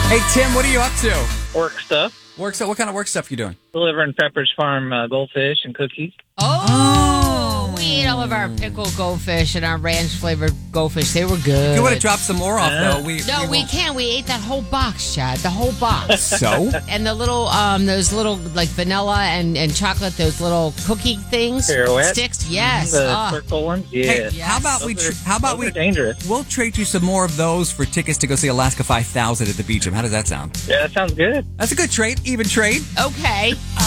Hey, Tim, what are you up to? Work stuff. Work stuff? What kind of work stuff you doing? Delivering Pepperidge Farm goldfish and cookies. Oh, we ate all of our pickled goldfish and our ranch-flavored goldfish. They were good. You want to drop some more off, though? We can't. We ate that whole box, Chad. The whole box. So? And the little, those little, like, vanilla and chocolate, those little cookie things. Pirouette. Sticks. Yes. The circle ones. Yeah. Hey, Yes. how about we dangerous. We'll trade you some more of those for tickets to go see Alaska 5000 at the Beecham. How does that sound? Yeah, that sounds good. That's a good trade. Even trade. Okay.